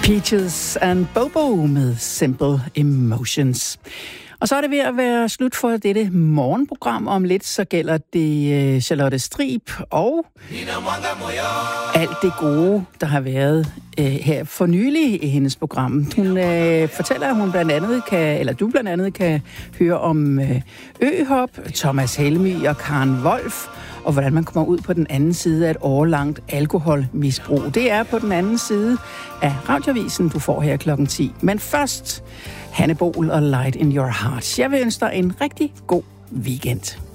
Peaches and Bobo med Simple Emotions. Og så er det ved at være slut for dette morgenprogram. Om lidt så gælder det Charlotte Strib og alt det gode, der har været her for nylig i hendes program. Hun fortæller, at hun du blandt andet kan høre om øhop, Thomas Helmig og Karen Wolf, og hvordan man kommer ud på den anden side af et årelangt alkoholmisbrug. Det er på den anden side af Radioavisen, du får her klokken 10. Men først Hanne Bol og Light in Your Heart. Jeg vil ønske dig en rigtig god weekend.